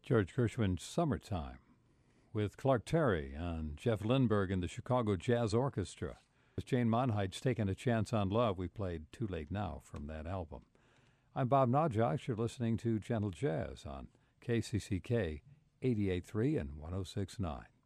George Gershwin's Summertime with Clark Terry and Jeff Lindbergh and the Chicago Jazz Orchestra. As Jane Monheit's Taking a Chance on Love, we played Too Late Now from that album. I'm Bob Najax. You're listening to Gentle Jazz on KCCK 88.3 and 106.9.